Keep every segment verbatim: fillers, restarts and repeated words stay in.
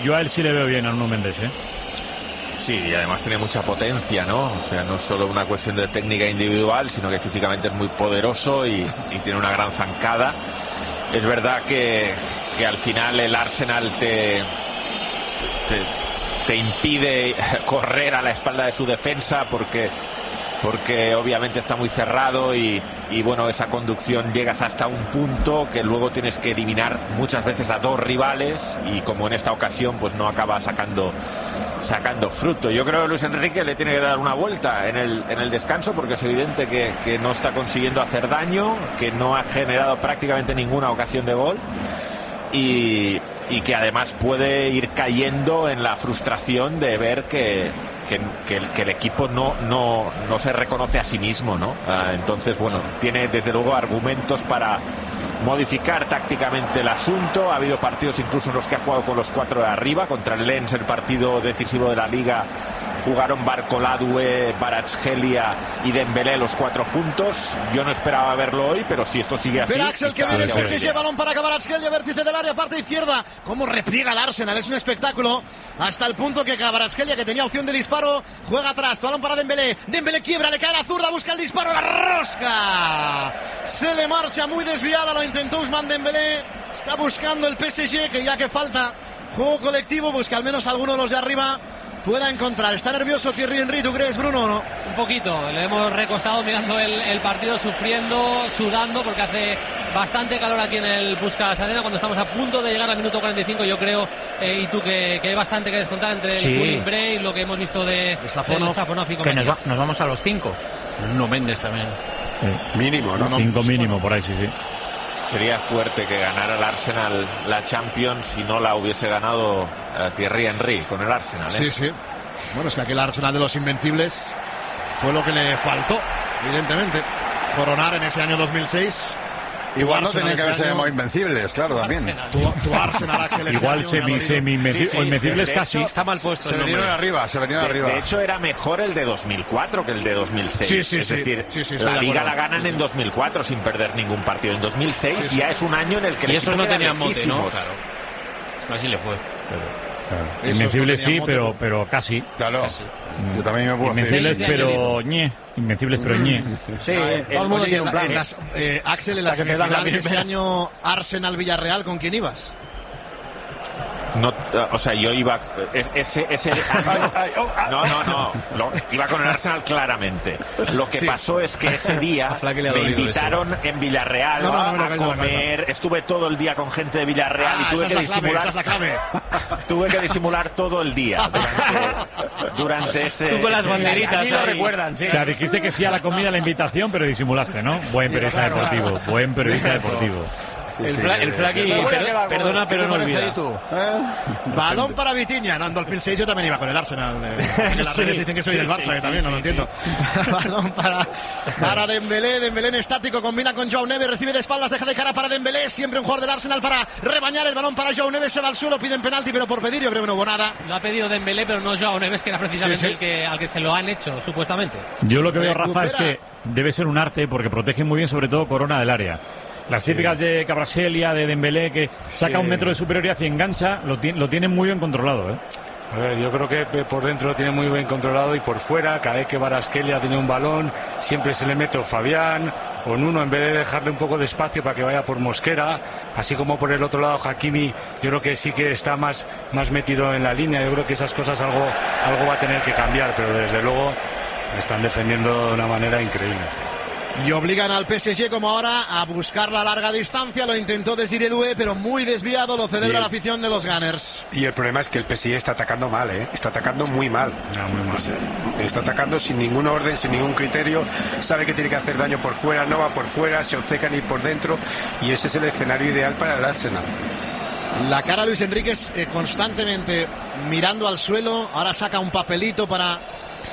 yo a él sí le veo bien a Nuno Mendes, ¿eh? Sí, y además tiene mucha potencia, ¿no? O sea, no es solo una cuestión de técnica individual, sino que físicamente es muy poderoso y, y tiene una gran zancada. Es verdad que, que al final el Arsenal te, te, te impide correr a la espalda de su defensa porque, porque obviamente está muy cerrado y, y bueno, esa conducción llegas hasta un punto que luego tienes que eliminar muchas veces a dos rivales y como en esta ocasión pues no acaba sacando sacando fruto. Yo creo que Luis Enrique le tiene que dar una vuelta en el, en el descanso porque es evidente que, que no está consiguiendo hacer daño, que no ha generado prácticamente ninguna ocasión de gol y, y que además puede ir cayendo en la frustración de ver que, que, que, el, que el equipo no, no, no se reconoce a sí mismo, ¿no? Ah, entonces, bueno, tiene desde luego argumentos para modificar tácticamente el asunto. Ha habido partidos incluso en los que ha jugado con los cuatro de arriba. Contra el Lens, el partido decisivo de la Liga, jugaron Barcoladue, Kvaratskhelia y Dembélé los cuatro juntos. Yo no esperaba verlo hoy, pero si esto sigue así... Pero Axel, que viene el P S G, balón para Kvaratskhelia, vértice del área, parte izquierda. Cómo repliega el Arsenal, es un espectáculo. Hasta el punto que Kvaratskhelia, que tenía opción de disparo, juega atrás, balón para Dembélé. Dembélé quiebra, le cae la zurda, busca el disparo, la rosca. Se le marcha muy desviada, lo intentó Ousmane Dembélé. Está buscando el P S G, que ya que falta juego colectivo, pues que al menos alguno de los de arriba pueda encontrar. ¿Está nervioso Thierry Henry, tú crees, Bruno, o no? Un poquito, le hemos recostado mirando el, el partido, sufriendo, sudando, porque hace bastante calor aquí en el Puskás Arena cuando estamos a punto de llegar al minuto cuarenta y cinco. Yo creo, eh, y tú, que, que hay bastante que descontar entre sí. el cooling break, lo que hemos visto de, de Safonov, Safonov y que nos, va, nos vamos a los cinco. Nuno Mendes también. Sí. Mínimo, ¿no? Cinco mínimo, por ahí, sí, sí. Sería fuerte que ganara el Arsenal la Champions si no la hubiese ganado uh, Thierry Henry con el Arsenal, ¿eh? Sí, sí. Bueno, es que aquel Arsenal de los Invencibles fue lo que le faltó, evidentemente. Coronar en ese año dos mil seis. Igual no tenía que haberse año... llamado Invencibles, claro, también. Tu, tu Arsenal, Axel. Igual semi, semi invencibles, sí, sí, invencibles casi. Está mal puesto. Se vinieron arriba, se vinieron de, arriba. De hecho, era mejor el de dos mil cuatro que el de dos mil seis. Sí, sí, es sí, decir, sí, sí, la Liga la ganan en dos mil cuatro sin perder ningún partido. En dos mil seis sí, sí. ya es un año en el que y el esos no tenían mote, ¿no? Claro. Así le fue. Pero... Claro. Invencibles no sí, pero, pero casi. Claro. Casi. Yo también me puedo Invencibles, pero ñe. Invencibles, pero ñe. Sí, eh, todo el mundo oye, tiene un plan. En las, eh, Axel, en la semifinal de ese año Arsenal-Villarreal, ¿con quién ibas? No, o sea, yo iba ese ese año, no no no lo, iba con el Arsenal claramente. Lo que sí. pasó es que ese día me invitaron eso. en Villarreal no, no, no, a comer. Estuve todo el día con gente de Villarreal ah, y tuve que disimular. Clave, tuve que disimular todo el día durante, durante ese. Tú con las banderitas. Así lo recuerdan, sí. O sea, dijiste que sí a la comida, a la invitación, pero disimulaste, ¿no? Buen periodista sí, claro, deportivo. Claro. Buen periodista deportivo. El, fla, el Flaqui per, perdona pero no olvida. Tú, ¿eh? Balón para Vitinha. No, en dos mil seis yo también iba con el Arsenal. Eh. En las redes dicen que soy sí, del Barça, sí, que también sí, no lo sí, entiendo. Sí. Balón para, para Dembélé. Dembélé en estático, combina con Joao Neves, recibe de espaldas, deja de cara para Dembélé. Siempre un jugador del Arsenal para rebañar el balón para Joao Neves. Se va al suelo, piden penalti, pero por pedir yo creo que no hubo nada. Lo ha pedido Dembélé, pero no Joao Neves, que era precisamente sí, sí. el que al que se lo han hecho, supuestamente. Yo lo que veo, Rafa, es que debe ser un arte porque protege muy bien, sobre todo Corona del área. Las típicas sí. de Kvaratskhelia, de Dembélé, que saca sí. un metro de superioridad y engancha, lo, lo tienen muy bien controlado, ¿eh? A ver, yo creo que por dentro lo tiene muy bien controlado y por fuera, cada vez que Kvaratskhelia tiene un balón, siempre se le mete o Fabián o Nuno, en vez de dejarle un poco de espacio para que vaya por Mosquera, así como por el otro lado Hakimi, yo creo que sí que está más, más metido en la línea. Yo creo que esas cosas algo, algo va a tener que cambiar, pero desde luego están defendiendo de una manera increíble. Y obligan al P S G como ahora a buscar la larga distancia. Lo intentó Desiré Doué, pero muy desviado. Lo celebra el, la afición de los Gunners. Y el problema es que el P S G está atacando mal, ¿eh? Está atacando muy mal. No, muy mal. O sea, está atacando sin ningún orden, sin ningún criterio. Sabe que tiene que hacer daño por fuera, no va por fuera, se obcecan ir por dentro. Y ese es el escenario ideal para el Arsenal. La cara de Luis Enríquez eh, constantemente mirando al suelo. Ahora saca un papelito para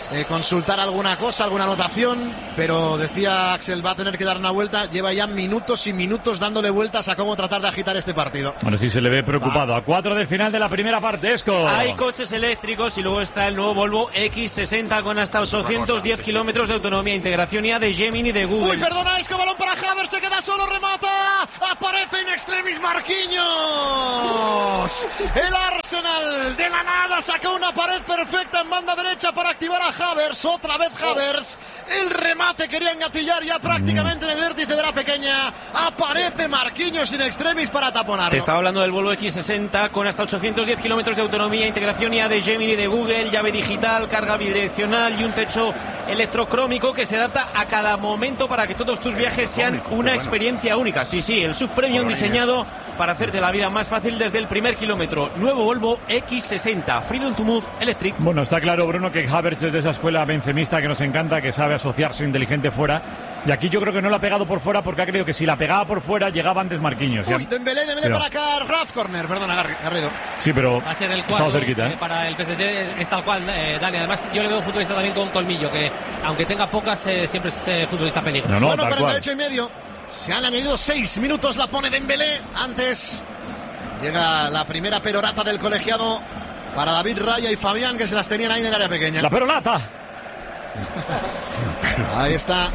eh, consultar alguna cosa, alguna anotación, pero decía Axel, va a tener que dar una vuelta. Lleva ya minutos y minutos dándole vueltas a cómo tratar de agitar este partido. Bueno, sí se le ve preocupado. A cuatro del final de la primera parte, Esco. Hay coches eléctricos y luego está el nuevo Volvo equis sesenta con hasta ochocientos diez kilómetros de autonomía, integración ya de Gemini de Google. Uy, perdona, Esco, balón para Havertz, se queda solo, remata. Aparece in extremis Marquinhos. El Arsenal de la nada sacó una pared perfecta en banda derecha para activar a Havertz. Otra vez Havertz. El remate quería engatillar ya prácticamente en el vértice de la pequeña. Aparece Marquinhos in extremis para taponarlo. Te estaba hablando del Volvo equis sesenta con hasta ochocientos diez kilómetros de autonomía, integración ya de Gemini de Google, llave digital, carga bidireccional y un techo electrocrómico que se adapta a cada momento para que todos tus viajes sean una experiencia única. Sí, sí, el S U V Premium diseñado para hacerte la vida más fácil desde el primer kilómetro. Nuevo Volvo equis sesenta, Freedom to Move Electric. Bueno, está claro, Bruno, que Havertz es de esa escuela benzemista que nos encanta, que sabe asociarse inteligente fuera. Y aquí yo creo que no la ha pegado por fuera porque ha creído que si la pegaba por fuera llegaba antes Marquinhos. Uy, Dembélé, Dembélé pero... para acá, Raf Corner, perdona, Garrido. Sí, pero va a ser el estaba cuarto cerquita, ¿eh? Para el P S G, es, es tal cual, eh, Dani. Además, yo le veo un futbolista también con colmillo, que aunque tenga pocas, eh, siempre es eh, futbolista peligroso. No, no, bueno, tal cuarenta y ocho cual. y medio. Se han añadido seis minutos, la pone Dembélé. Antes llega la primera perorata del colegiado para David Raya y Fabián, que se las tenían ahí en el área pequeña. La perorata. Ahí está.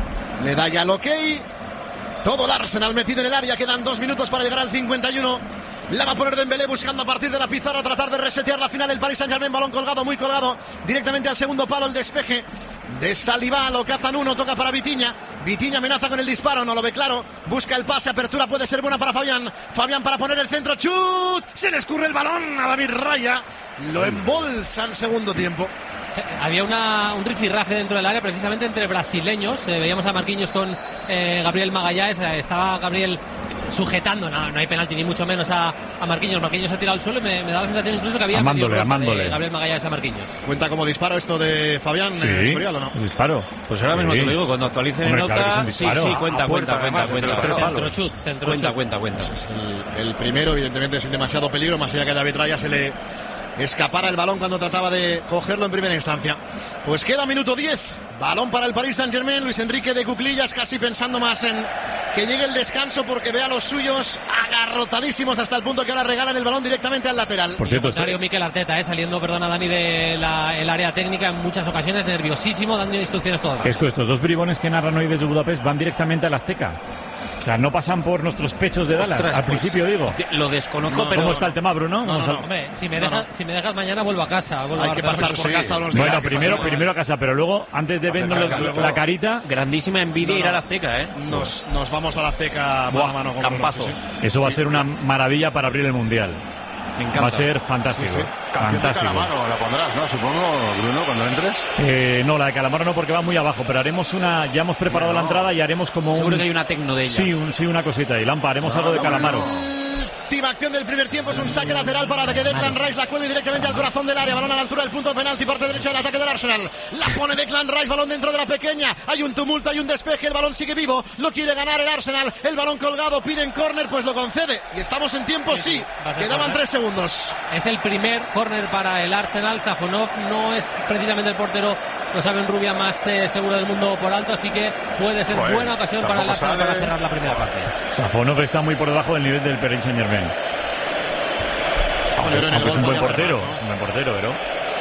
Le da ya el ok. Todo el Arsenal metido en el área. Quedan dos minutos para llegar al cincuenta y uno. La va a poner Dembélé buscando a partir de la pizarra tratar de resetear la final. El Paris Saint-Germain, balón colgado, muy colgado. Directamente al segundo palo, el despeje de Saliba. Lo cazan uno, toca para Vitinha. Vitinha amenaza con el disparo, no lo ve claro. Busca el pase, apertura puede ser buena para Fabián. Fabián para poner el centro, chut. Se le escurre el balón a David Raya. Lo embolsa en segundo tiempo. Había una, un rifirrafe dentro del área, precisamente entre brasileños. Eh, veíamos a Marquinhos con eh, Gabriel Magallanes. Eh, estaba Gabriel sujetando, no, no hay penalti ni mucho menos a, a Marquinhos. Marquinhos se ha tirado al suelo y me, me da la sensación incluso que había amándole, amándole. Eh, Gabriel Magallanes a Marquinhos. ¿Cuenta como disparo esto de Fabián? Sí, eh, Sorial, ¿o no? Disparo. Pues ahora mismo sí. te lo digo, cuando actualicen en Hombre, claro nota, sí, disparo. sí, cuenta, A cuenta, puerta, cuenta, además, cuenta. entre los tres Centro palos. chut, centro Cuenta, chut. cuenta, cuenta. El, el primero, evidentemente, sin demasiado peligro, más allá que David Raya se le escapara el balón cuando trataba de cogerlo en primera instancia. Pues queda minuto diez. Balón para el Paris Saint-Germain. Luis Enrique de cuclillas, casi pensando más en que llegue el descanso porque ve a los suyos agarrotadísimos hasta el punto que ahora regalan el balón directamente al lateral. Por cierto, Contrario, Mikel Arteta, eh, saliendo, perdona Dani, de la, el área técnica en muchas ocasiones, nerviosísimo, dando instrucciones todo el rato. es que estos dos bribones que narran hoy desde Budapest van directamente al Azteca. O sea, no pasan por nuestros pechos de Dallas. Ostras, al pues, principio digo. Lo desconozco, No, pero... ¿Cómo está el tema, Bruno? No, no, no. Hombre, si me, No, dejas, no. si me dejas mañana vuelvo a casa. Vuelvo Hay a que Arteta. pasar por sí. casa unos Bueno, días. primero, primero a casa, pero luego, antes de vernos los- Acercarse, la carita, Grandísima envidia No, ir no. al Azteca, ¿eh? Nos, nos vamos a la Azteca mano Buah, a mano con campazo. Bruno, sí, sí. eso va a ser una maravilla para abrir el Mundial. Me encanta. Va a ser fantástico. Sí, sí. Canción de Fantástico. Calamaro la pondrás, ¿no? Supongo, Bruno, cuando entres. Eh, no, la de Calamaro no, porque va muy abajo, pero haremos una, ya hemos preparado No. la entrada y haremos como Seguro un... que hay una tecno de ella. Sí, un, sí, una cosita. Y Lampa, haremos algo de Calamaro. Última acción del primer tiempo, es un saque lateral para que Declan Rice la cuelgue directamente al corazón del área, balón a la altura del punto de penalti, parte derecha del ataque del Arsenal, la pone Declan Rice, balón dentro de la pequeña, hay un tumulto, hay un despeje, el balón sigue vivo, lo quiere ganar el Arsenal, el balón colgado, piden córner, pues lo concede, y estamos en tiempo, sí, va a ser quedaban córner. tres segundos. Es el primer córner para el Arsenal. Safonov no es precisamente el portero, lo saben Rubia, más eh, seguro del mundo por alto, así que puede ser Joder, buena ocasión para el tampoco Arsenal sale. para cerrar la primera parte. Safonov está muy por debajo del nivel del Paris Saint-Germain. Aunque, aunque es un buen portero, es un buen portero, pero...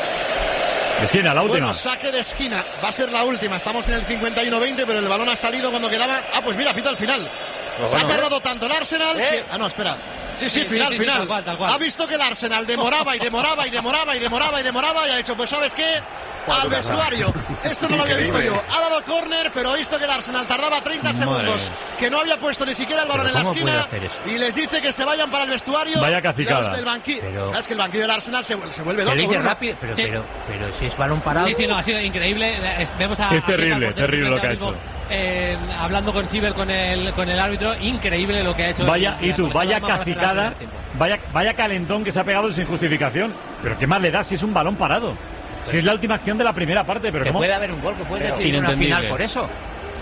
De esquina, la última. Bueno, saque de esquina, va a ser la última, estamos en el cincuenta y uno veinte, pero el balón ha salido cuando quedaba, ah pues mira, pita al final. Se ha tardado tanto el Arsenal que... Ah, no, espera. Sí, sí, Sí, final, sí, sí, final. tal cual, tal cual. Ha visto que el Arsenal demoraba y demoraba y demoraba y demoraba y demoraba y ha dicho, pues ¿sabes qué? Al vestuario. Esto no lo había visto yo. Ha dado córner, pero ha visto que el Arsenal tardaba treinta segundos, que no había puesto ni siquiera el balón en la esquina y les dice que se vayan para el vestuario. Vaya cacicada. El banquillo. Pero- Es que el banquillo del Arsenal se, se vuelve Te loco. lo dice Bruno. rápido, pero, Sí. pero, pero si es balón parado. Sí, sí, no, ha sido increíble. Es- Vemos a, Es a terrible, César Porter terrible lo que ha ahora mismo, hecho. eh, hablando con Siever, con el, con el árbitro, increíble lo que ha hecho. Vaya, el- y tú, el- vaya el- para cerrar el cacicada, primer tiempo. vaya, vaya calentón que se ha pegado sin justificación. Pero ¿qué más le da si es un balón parado? Si es la última acción de la primera parte, pero Que ¿cómo? puede haber un gol, que puede Pero decidir una inentendible. final por eso.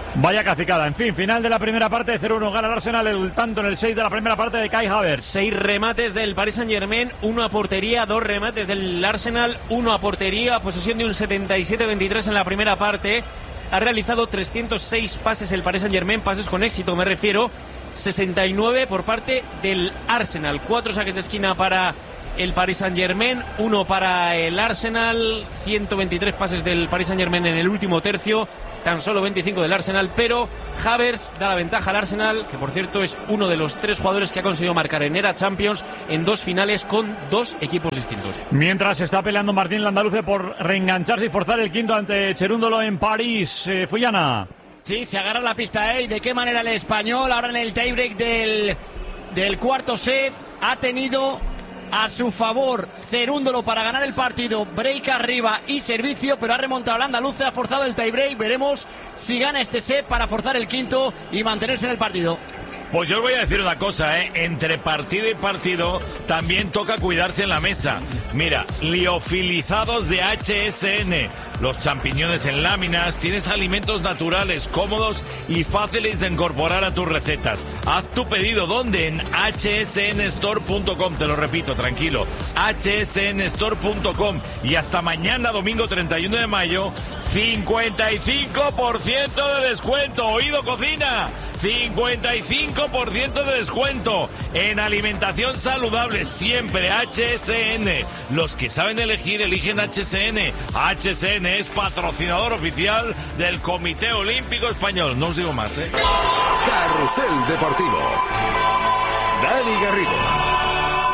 Vaya cacicada. En fin, final de la primera parte, cero uno gana el Arsenal, el tanto en el seis de la primera parte de Kai Havertz. Seis remates del Paris Saint-Germain, uno a portería, dos remates del Arsenal, uno a portería, posesión de un setenta y siete veintitrés en la primera parte. Ha realizado trescientos seis pases el Paris Saint-Germain, pases con éxito me refiero, sesenta y nueve por parte del Arsenal. Cuatro saques de esquina para el Paris Saint-Germain, uno para el Arsenal, ciento veintitrés pases del Paris Saint-Germain en el último tercio, tan solo veinticinco del Arsenal, pero Havertz da la ventaja al Arsenal, que por cierto es uno de los tres jugadores que ha conseguido marcar en era Champions en dos finales con dos equipos distintos. Mientras está peleando Martín Landaluce por reengancharse y forzar el quinto ante Cherúndolo en París. Eh, Fullana. Sí, se agarra la pista, ¿eh? ¿Y de qué manera el español ahora en el tiebreak del, del cuarto set ha tenido a su favor Cerúndolo para ganar el partido, break arriba y servicio, pero ha remontado al andaluce, ha forzado el tiebreak, veremos si gana este set para forzar el quinto y mantenerse en el partido. Pues yo os voy a decir una cosa, ¿eh? Entre partido y partido también toca cuidarse en la mesa. Mira, liofilizados de H S N, los champiñones en láminas, tienes alimentos naturales, cómodos y fáciles de incorporar a tus recetas. Haz tu pedido, ¿dónde? En H S N store punto com, te lo repito, tranquilo, H S N store punto com. Y hasta mañana, domingo treinta y uno de mayo, cincuenta y cinco por ciento de descuento. ¿Oído, cocina? cincuenta y cinco por ciento de descuento en alimentación saludable, siempre H S N. Los que saben elegir, eligen H S N. H S N es patrocinador oficial del Comité Olímpico Español. No os digo más, ¿eh? Carrusel Deportivo. Dani Garrido.